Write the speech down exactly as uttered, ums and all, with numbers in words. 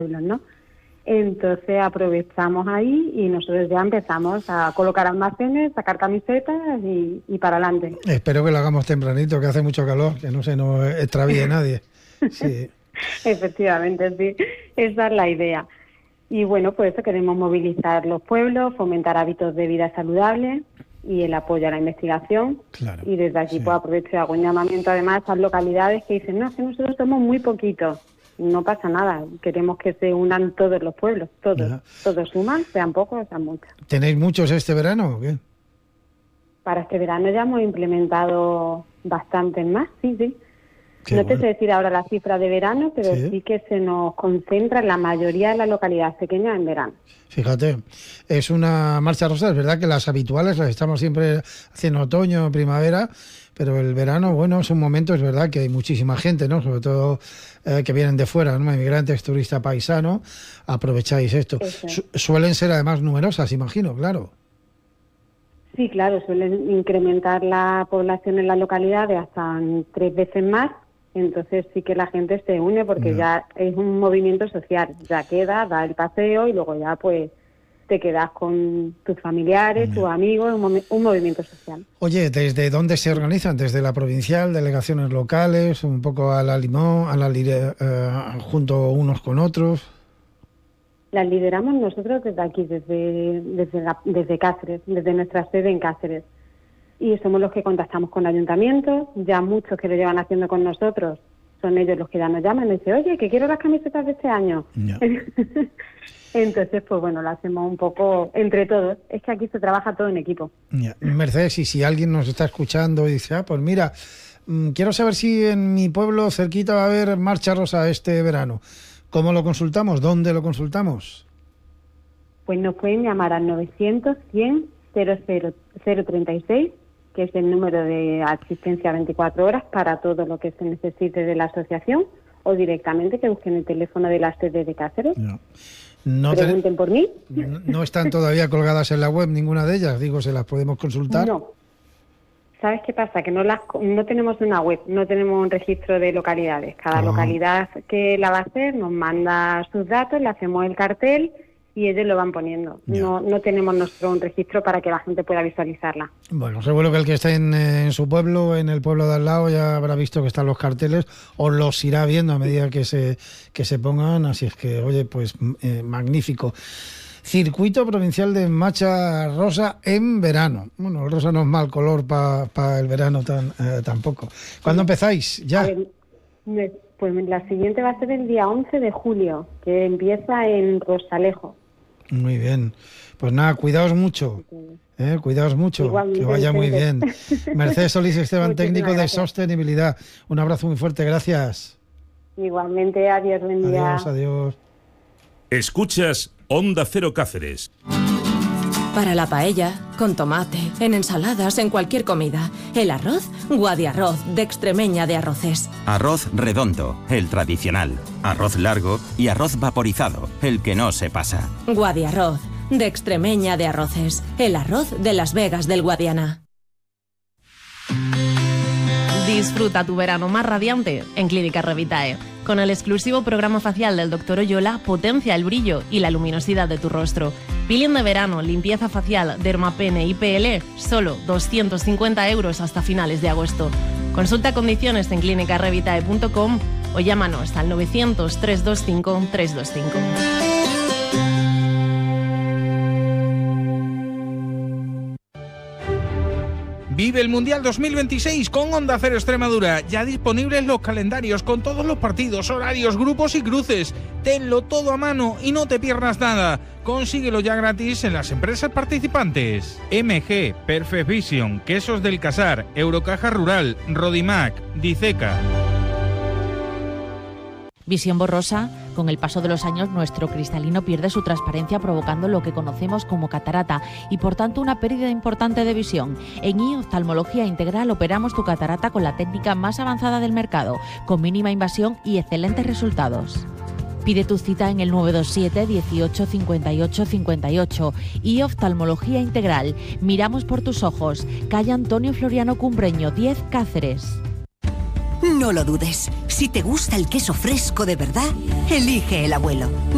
pueblos, ¿no? Entonces aprovechamos ahí y nosotros ya empezamos a colocar almacenes, sacar camisetas y, y para adelante. Espero que lo hagamos tempranito, que hace mucho calor, que no se nos extravíe nadie. Sí. Efectivamente, sí, esa es la idea. Y bueno, pues eso, queremos movilizar los pueblos, fomentar hábitos de vida saludables y el apoyo a la investigación. Claro, y desde aquí sí. pues aprovecho y hago un llamamiento además a estas localidades que dicen, no, es que nosotros somos muy poquitos. No pasa nada, queremos que se unan todos los pueblos, todos, Ya. todos suman, sean pocos, sean muchos. ¿Tenéis muchos este verano o qué? Para este verano ya hemos implementado bastantes más, sí, sí. Qué no te bueno. sé decir ahora la cifra de verano, pero Sí. sí. que se nos concentra en la mayoría de las localidades pequeñas en verano. Fíjate, es una marcha rosa, es verdad que las habituales las estamos siempre haciendo otoño, primavera, pero el verano, bueno, es un momento, es verdad que hay muchísima gente, ¿no? Sobre todo eh, que vienen de fuera, ¿no? Inmigrantes, turista paisano, aprovecháis esto. Eso es. Su- suelen ser además numerosas, imagino, claro. Sí, claro, suelen incrementar la población en la localidad de hasta tres veces más, entonces sí que la gente se une porque Ya. ya es un movimiento social, ya queda, da el paseo y luego ya pues te quedas con tus familiares, Ya. tus amigos, un, movi- un movimiento social. Oye, ¿desde dónde se organizan? ¿Desde la provincial, delegaciones locales, un poco a la limón, a la lire- eh, junto unos con otros? Las lideramos nosotros desde aquí, desde, desde, la- desde Cáceres, desde nuestra sede en Cáceres. Y somos los que contactamos con ayuntamientos, ya muchos que lo llevan haciendo con nosotros, son ellos los que ya nos llaman y dicen, oye, que quiero las camisetas de este año. Ya. Entonces, pues bueno, lo hacemos un poco entre todos. Es que aquí se trabaja todo en equipo. Ya. Mercedes, y si alguien nos está escuchando y dice, ah, pues mira, mm, quiero saber si en mi pueblo cerquita va a haber marcha rosa este verano. ¿Cómo lo consultamos? ¿Dónde lo consultamos? Pues nos pueden llamar al novecientos cien cero cero cero treinta y seis, que es el número de asistencia veinticuatro horas para todo lo que se necesite de la asociación, o directamente que busquen el teléfono de la sede de Cáceres. No. No, te- Pregunten por mí. no no están todavía colgadas en la web ninguna de ellas, digo, se las podemos consultar. No. ¿Sabes qué pasa? Que no las no tenemos una web, no tenemos un registro de localidades. Cada Ah. localidad que la va a hacer nos manda sus datos, le hacemos el cartel y ellos lo van poniendo. Ya. No no tenemos nuestro un registro para que la gente pueda visualizarla. Bueno, seguro que el que esté en, eh, en su pueblo, en el pueblo de al lado, ya habrá visto que están los carteles o los irá viendo a medida que se, que se pongan. Así es que, oye, pues eh, magnífico. Circuito provincial de marcha rosa en verano. Bueno, el rosa no es mal color para pa el verano tan, eh, tampoco. ¿Cuándo empezáis? Ya. A ver, me- pues la siguiente va a ser el día once de julio, que empieza en Rosalejo. Muy bien. Pues nada, cuidaos mucho. Eh, cuidaos mucho. Igualmente, que vaya muy bien. Vicente. Mercedes Solís Esteban, Muchísimas técnico de gracias. sostenibilidad. Un abrazo muy fuerte. Gracias. Igualmente, adiós, buen día. Adiós, adiós. Escuchas Onda Cero Cáceres. Para la paella, con tomate, en ensaladas, en cualquier comida. El arroz, Guadiarroz, de Extremeña de Arroces. Arroz redondo, el tradicional. Arroz largo y arroz vaporizado, el que no se pasa. Guadiarroz, de Extremeña de Arroces. El arroz de Las Vegas del Guadiana. Disfruta tu verano más radiante en Clínica Revitae. Con el exclusivo programa facial del doctor Oyola, potencia el brillo y la luminosidad de tu rostro. Peeling de verano, limpieza facial, dermapene y P L, solo doscientos cincuenta euros hasta finales de agosto. Consulta condiciones en clínica revitae punto com o llámanos al novecientos, trescientos veinticinco, trescientos veinticinco. Vive el Mundial dos mil veintiséis con Onda Cero Extremadura. Ya disponibles los calendarios con todos los partidos, horarios, grupos y cruces. Tenlo todo a mano y no te pierdas nada. Consíguelo ya gratis en las empresas participantes. M G, Perfect Vision, Quesos del Casar, Eurocaja Rural, Rodimac, Diceca. Visión borrosa. Con el paso de los años, nuestro cristalino pierde su transparencia, provocando lo que conocemos como catarata y, por tanto, una pérdida importante de visión. En I Oftalmología Integral operamos tu catarata con la técnica más avanzada del mercado, con mínima invasión y excelentes resultados. Pide tu cita en el nueve dos siete, dieciocho, cincuenta y ocho, cincuenta y ocho. I Oftalmología Integral. Miramos por tus ojos. Calle Antonio Floriano Cumbreño, diez, Cáceres. No lo dudes. Si te gusta el queso fresco de verdad, elige el abuelo.